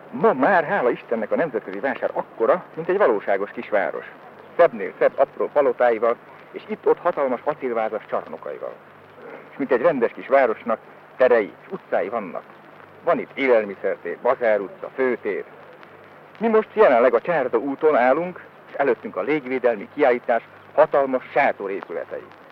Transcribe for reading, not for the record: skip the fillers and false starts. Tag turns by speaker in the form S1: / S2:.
S1: Ma már, hála Istennek, a nemzetközi vásár akkora, mint egy valóságos kisváros. Szebbnél szebb apró palotáival, és itt-ott hatalmas acélvázas csarnokaival. És mint egy rendes kis városnak terei és utcái vannak. Van itt élelmiszertér, Bazár utca, főtér. Mi most jelenleg a Csárda úton állunk, és előttünk a légvédelmi kiállítás hatalmas sátorépületei.